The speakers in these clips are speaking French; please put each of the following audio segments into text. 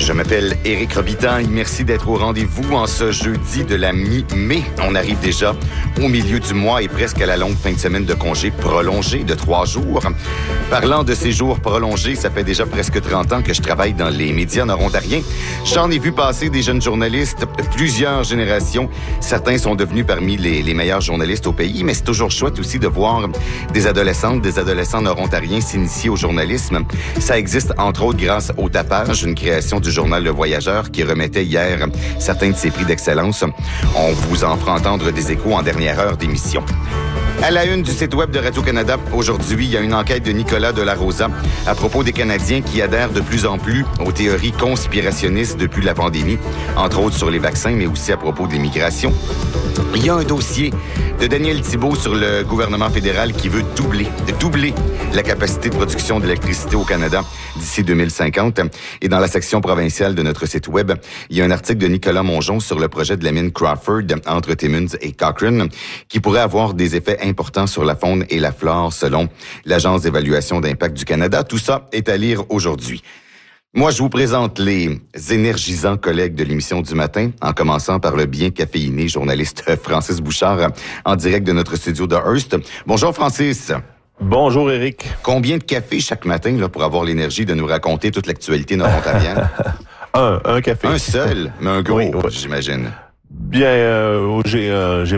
Je m'appelle Éric Robitaille. Merci d'être au rendez-vous en ce jeudi de la mi-mai. On arrive déjà au milieu du mois et presque à la longue fin de semaine de congé prolongé de 3 jours. Parlant de ces jours prolongés, ça fait déjà presque 30 ans que je travaille dans les médias nord-ontariens. J'en ai vu passer des jeunes journalistes, plusieurs générations. Certains sont devenus parmi les meilleurs journalistes au pays, mais c'est toujours chouette aussi de voir des adolescents nord-ontariens s'initier au journalisme. Ça existe entre autres grâce au Tapage, une création du journal Le Voyageur qui remettait hier certains de ses prix d'excellence. On vous en fera entendre des échos en dernière heure d'émission. À la une du site web de Radio-Canada, aujourd'hui, il y a une enquête de Nicolas Delarosa à propos des Canadiens qui adhèrent de plus en plus aux théories conspirationnistes depuis la pandémie, entre autres sur les vaccins, mais aussi à propos de l'immigration. Il y a un dossier de Daniel Thibeault sur le gouvernement fédéral qui veut doubler la capacité de production d'électricité au Canada d'ici 2050. Et dans la section provinciale de notre site web, il y a un article de Nicolas Mongeon sur le projet de la mine Crawford entre Timmins et Cochrane qui pourrait avoir des effets importants sur la faune et la flore selon l'Agence d'évaluation d'impact du Canada. Tout ça est à lire aujourd'hui. Moi, je vous présente les énergisants collègues de l'émission du matin, en commençant par le bien caféiné journaliste Francis Bouchard, en direct de notre studio de Hearst. Bonjour Francis. Bonjour Éric. Combien de café chaque matin là, pour avoir l'énergie de nous raconter toute l'actualité nord-ontarienne? Un café. Un seul, mais un gros, oui. J'imagine. Bien, j'ai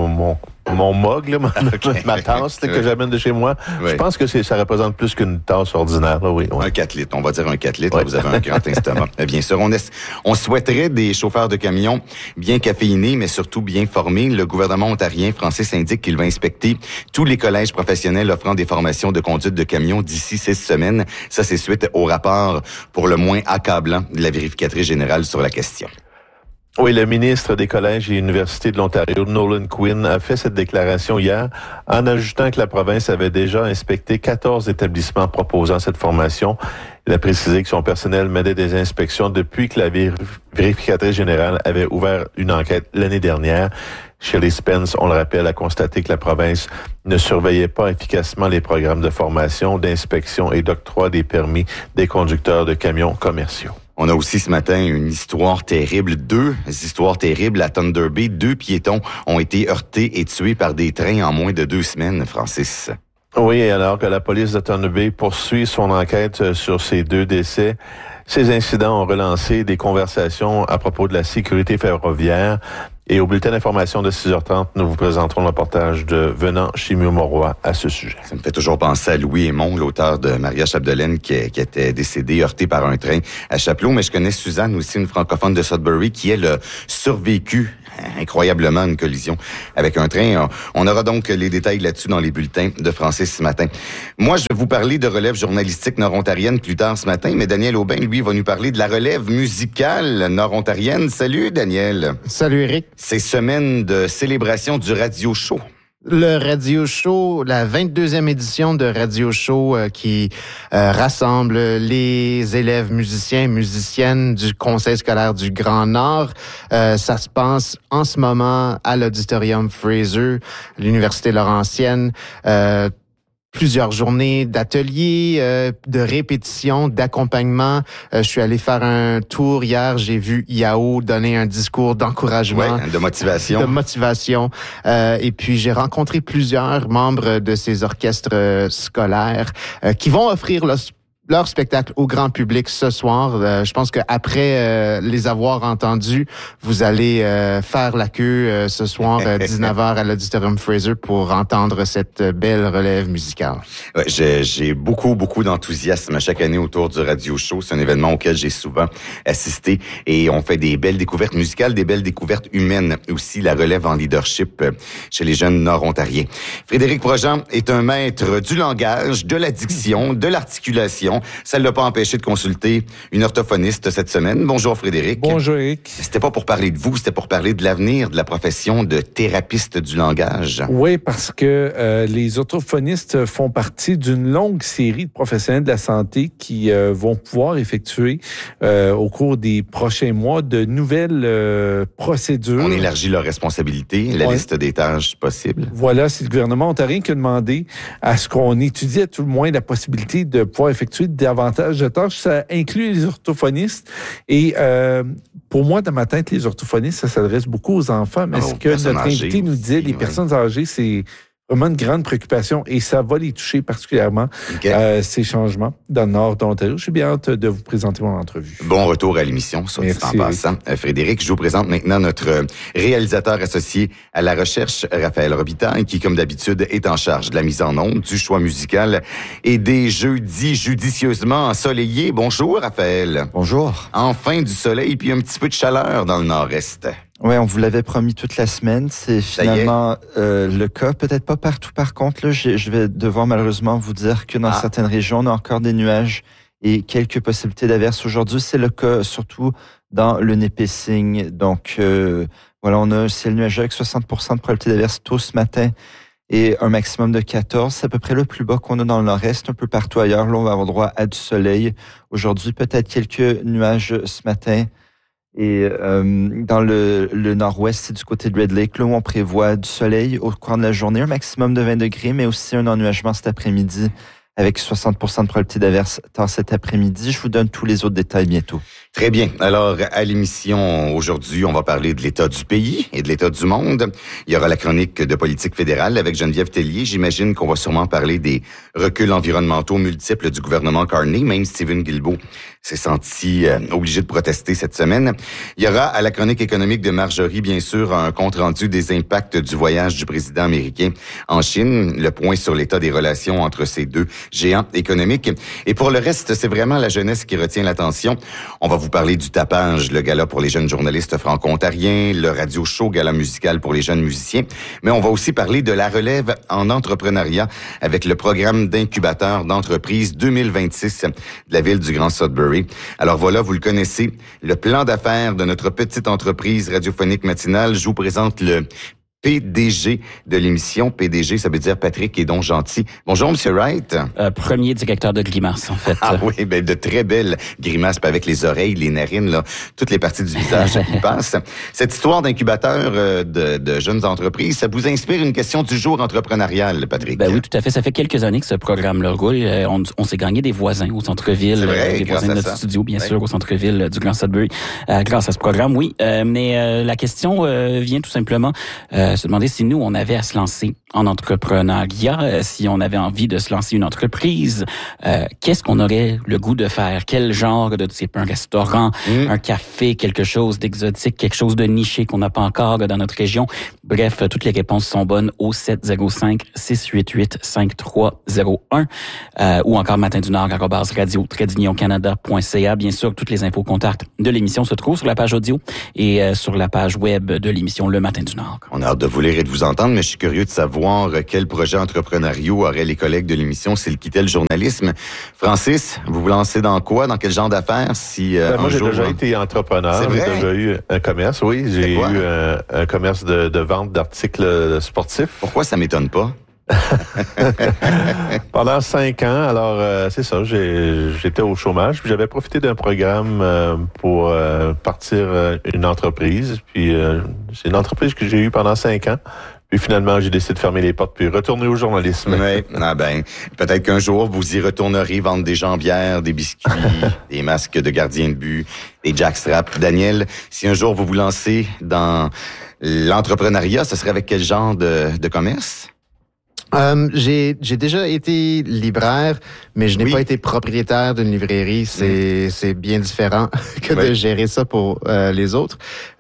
mon mug, là, ma tasse que j'amène de chez moi. Oui. Je pense que ça représente plus qu'une tasse ordinaire. Là, oui. Un 4 litres, on va dire un 4 litres. Oui. Là, vous avez un grand estomac. Bien sûr, on souhaiterait des chauffeurs de camions bien caféinés, mais surtout bien formés. Le gouvernement ontarien, Francis, indique qu'il va inspecter tous les collèges professionnels offrant des formations de conduite de camions d'ici 6 semaines. Ça, c'est suite au rapport pour le moins accablant de la vérificatrice générale sur la question. Oui, le ministre des Collèges et Universités de l'Ontario, Nolan Quinn, a fait cette déclaration hier en ajoutant que la province avait déjà inspecté 14 établissements proposant cette formation. Il a précisé que son personnel menait des inspections depuis que la vérificatrice générale avait ouvert une enquête l'année dernière. Shelley Spence, on le rappelle, a constaté que la province ne surveillait pas efficacement les programmes de formation, d'inspection et d'octroi des permis des conducteurs de camions commerciaux. On a aussi ce matin une histoire terrible, 2 histoires terribles à Thunder Bay. 2 piétons ont été heurtés et tués par des trains en moins de 2 semaines, Francis. Oui, alors que la police de Thunder Bay poursuit son enquête sur ces 2 décès, ces incidents ont relancé des conversations à propos de la sécurité ferroviaire. Et au bulletin d'information de 6h30, nous vous présenterons le reportage de Venant Chimio-Mauroy à ce sujet. Ça me fait toujours penser à Louis Aymon, l'auteur de Maria Chapdelaine, qui était décédé, heurté par un train à Chapelot. Mais je connais Suzanne aussi, une francophone de Sudbury, qui, elle, a survécu incroyablement à une collision avec un train. On aura donc les détails là-dessus dans les bulletins de Francis ce matin. Moi, je vais vous parler de relève journalistique nord-ontarienne plus tard ce matin, mais Daniel Aubin, lui, va nous parler de la relève musicale nord-ontarienne. Salut, Daniel. Salut, Éric. C'est semaine de célébration du Radio Show. Le Radio Show, la 22e édition de Radio Show qui rassemble les élèves musiciennes du Conseil scolaire du Grand Nord. Ça se passe en ce moment à l'Auditorium Fraser, l'Université Laurentienne. Plusieurs journées d'ateliers, de répétitions, d'accompagnement. Je suis allé faire un tour hier. J'ai vu Yao donner un discours d'encouragement. Ouais, de motivation. Et puis, j'ai rencontré plusieurs membres de ces orchestres scolaires qui vont offrir leur spectacle au grand public ce soir. Je pense qu'après les avoir entendus, vous allez faire la queue ce soir 19h à l'Auditorium Fraser pour entendre cette belle relève musicale. Ouais, j'ai beaucoup d'enthousiasme chaque année autour du Radio Show. C'est un événement auquel j'ai souvent assisté et on fait des belles découvertes musicales, des belles découvertes humaines aussi, la relève en leadership chez les jeunes nord-ontariens. Frédéric Projean est un maître du langage, de la diction, de l'articulation. Ça ne l'a pas empêché de consulter une orthophoniste cette semaine. Bonjour Frédéric. Bonjour Eric. C'était pas pour parler de vous, c'était pour parler de l'avenir de la profession de thérapeute du langage. Oui, parce que les orthophonistes font partie d'une longue série de professionnels de la santé qui vont pouvoir effectuer au cours des prochains mois de nouvelles procédures. On élargit leurs responsabilités, la liste des tâches possibles. Voilà, c'est le gouvernement ontarien qui a demandé à ce qu'on étudie à tout le moins la possibilité de pouvoir effectuer davantage de tâches. Ça inclut les orthophonistes. Et pour moi, dans ma tête, les orthophonistes, ça s'adresse beaucoup aux enfants. Mais ce que notre invité nous disait, les personnes âgées, c'est vraiment une grande préoccupation et ça va les toucher particulièrement, ces changements dans le nord de l'Ontario. J'ai bien hâte de vous présenter mon entrevue. Bon retour à l'émission, ça dit en passant. Frédéric, je vous présente maintenant notre réalisateur associé à la recherche, Raphaël Robitaille, qui, comme d'habitude, est en charge de la mise en onde, du choix musical et des jeudis judicieusement ensoleillés. Bonjour, Raphaël. Bonjour. Enfin du soleil puis un petit peu de chaleur dans le nord-est. Oui, on vous l'avait promis toute la semaine. C'est finalement le cas. Peut-être pas partout, par contre. Là, je vais devoir malheureusement vous dire que dans certaines régions, on a encore des nuages et quelques possibilités d'averses. Aujourd'hui, c'est le cas surtout dans le Nipissing. Donc, voilà, on a un ciel nuageux avec 60% de probabilité d'averses tôt ce matin et un maximum de 14. C'est à peu près le plus bas qu'on a dans le nord-est. Un peu partout ailleurs, là, on va avoir droit à du soleil. Aujourd'hui, peut-être quelques nuages ce matin. Et dans le nord-ouest, c'est du côté de Red Lake, là où on prévoit du soleil au cours de la journée, un maximum de 20 degrés, mais aussi un ennuagement cet après-midi avec 60% de probabilité d'averse tard cet après-midi. Je vous donne tous les autres détails bientôt. Très bien. Alors, à l'émission aujourd'hui, on va parler de l'état du pays et de l'état du monde. Il y aura la chronique de politique fédérale avec Geneviève Tellier. J'imagine qu'on va sûrement parler des reculs environnementaux multiples du gouvernement Carney. Même Stephen Guilbeault s'est senti obligé de protester cette semaine. Il y aura à la chronique économique de Marjorie, bien sûr, un compte-rendu des impacts du voyage du président américain en Chine, le point sur l'état des relations entre ces deux géants économiques. Et pour le reste, c'est vraiment la jeunesse qui retient l'attention. On va vous parler du tapage, le gala pour les jeunes journalistes franco-ontariens, le radio show gala musical pour les jeunes musiciens. Mais on va aussi parler de la relève en entrepreneuriat avec le programme d'incubateur d'entreprise 2026 de la ville du Grand Sudbury. Alors voilà, vous le connaissez, le plan d'affaires de notre petite entreprise radiophonique matinale. Je vous présente le PDG de l'émission. PDG, ça veut dire Patrick et donc gentil. Bonjour, Monsieur Wright. Premier directeur de grimaces, en fait. Ah oui, ben de très belles grimaces, avec les oreilles, les narines, là, toutes les parties du visage qui passent. Cette histoire d'incubateur de jeunes entreprises, ça vous inspire une question du jour entrepreneurial, Patrick? Ben oui, tout à fait. Ça fait quelques années que ce programme-là roule. On s'est gagné des voisins au centre-ville, vrai, des voisins de notre studio, bien sûr, au centre-ville du Grand Sudbury, grâce à ce programme, oui. Mais la question vient tout simplement se demander si nous, on avait à se lancer en entrepreneuriat, si on avait envie de se lancer une entreprise, qu'est-ce qu'on aurait le goût de faire? Quel genre de type? Un restaurant, un café, quelque chose d'exotique, quelque chose de niché qu'on n'a pas encore dans notre région? Bref, toutes les réponses sont bonnes au 705-688-5301 ou encore matindunord@radio-canada.ca. Bien sûr, toutes les infos contacts de l'émission se trouvent sur la page audio et sur la page web de l'émission Le Matin du Nord. On a hâte de vous lire et de vous entendre, mais je suis curieux de savoir quels projets entrepreneuriaux auraient les collègues de l'émission s'ils quittaient le journalisme. Francis, vous vous lancez dans quoi? Dans quel genre d'affaires? Moi, j'ai déjà été entrepreneur. C'est vrai? J'ai déjà eu un commerce, oui. J'ai eu un commerce de vente d'articles sportifs. Pourquoi ça m'étonne pas? Pendant 5 ans, alors c'est ça, j'étais au chômage, puis j'avais profité d'un programme pour partir une entreprise, puis c'est une entreprise que j'ai eue pendant 5 ans. Puis finalement, j'ai décidé de fermer les portes puis retourner au journalisme. Oui, peut-être qu'un jour, vous y retournerez vendre des jambières, des biscuits, des masques de gardien de but, des jackstraps. Daniel, si un jour vous vous lancez dans l'entrepreneuriat, ce serait avec quel genre de commerce? J'ai déjà été libraire, mais je n'ai pas été propriétaire d'une librairie. C'est bien différent que de gérer ça pour les autres.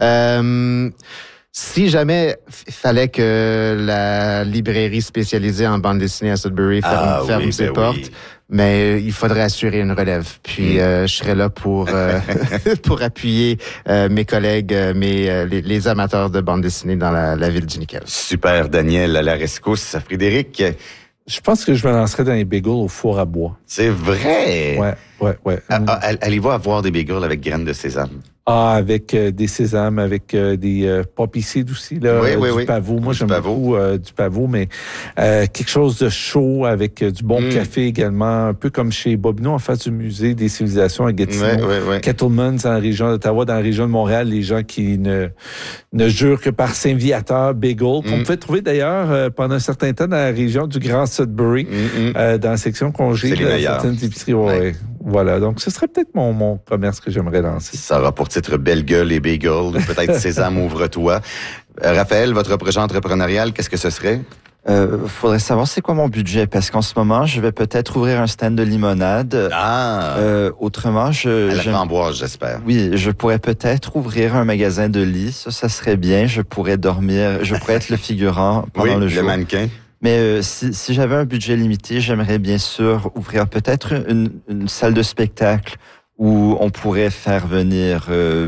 Si jamais fallait que la librairie spécialisée en bande dessinée à Sudbury ferme ses portes, mais il faudrait assurer une relève. Puis je serais là pour pour appuyer mes collègues, les amateurs de bande dessinée dans la ville du Nickel. Super, Daniel, à la rescousse. Frédéric? Je pense que je me lancerais dans les bagels au four à bois. C'est vrai? Ouais. Allez-vous avoir des bagels avec graines de sésame? Ah, avec des sésames, avec des poppy seeds aussi, là, du pavot. Moi, j'aime beaucoup du pavot, mais quelque chose de chaud avec du bon café également, un peu comme chez Bobino en face du musée des civilisations à Gatineau. Kettleman's dans la région d'Ottawa, dans la région de Montréal, les gens qui ne jurent que par Saint-Viateur, bagel, qu'on pouvait trouver d'ailleurs pendant un certain temps dans la région du Grand Sudbury, dans la section congé de certaines épiceries. Voilà, donc ce serait peut-être mon commerce que j'aimerais lancer. Ça aura pour titre Belle Gueule et Bagel, peut-être Sésame, ouvre-toi. Raphaël, votre projet entrepreneurial, qu'est-ce que ce serait? Faudrait savoir c'est quoi mon budget, parce qu'en ce moment, je vais peut-être ouvrir un stand de limonade. Autrement, à la framboise, j'espère. Oui, je pourrais peut-être ouvrir un magasin de lits. Ça serait bien. Je pourrais être le figurant pendant le jour. Le mannequin. Mais si j'avais un budget limité, j'aimerais bien sûr ouvrir peut-être une salle de spectacle où on pourrait faire venir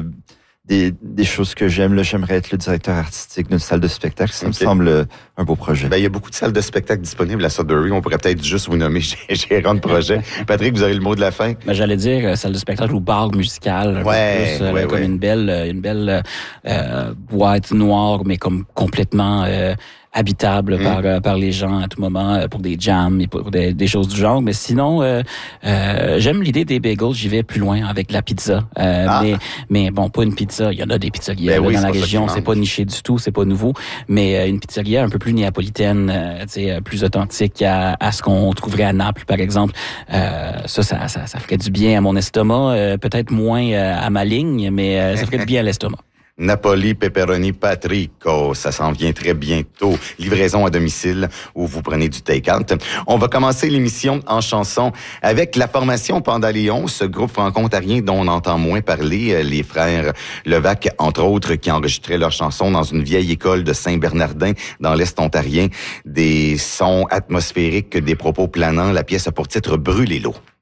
des choses que j'aime. Là, j'aimerais être le directeur artistique d'une salle de spectacle. Ça me semble un beau projet. Il y a beaucoup de salles de spectacle disponibles à Sudbury. On pourrait peut-être juste vous nommer gérant de projet. Patrick, vous aurez le mot de la fin? J'allais dire salle de spectacle ou bar musical. Comme une belle boîte noire, mais comme complètement habitable par les gens à tout moment pour des jams et pour des choses du genre. Mais sinon, j'aime l'idée des bagels. J'y vais plus loin avec la pizza. Mais bon, pas une pizza. Il y en a des pizzerias dans la région. C'est pas niché du tout. C'est pas nouveau. Mais une pizzeria un peu plus néapolitaine, plus authentique à ce qu'on trouverait à Naples, par exemple. Ça ferait du bien à mon estomac. Peut-être moins à ma ligne, mais ça ferait du bien à l'estomac. Napoli, pepperoni, patrico, ça s'en vient très bientôt. Livraison à domicile où vous prenez du take-out. On va commencer l'émission en chanson avec la formation Pandaléon, ce groupe franco-ontarien dont on entend moins parler, les frères Levac, entre autres, qui enregistraient leurs chansons dans une vieille école de Saint-Bernardin dans l'Est ontarien. Des sons atmosphériques, des propos planants. La pièce a pour titre Brûlez l'eau.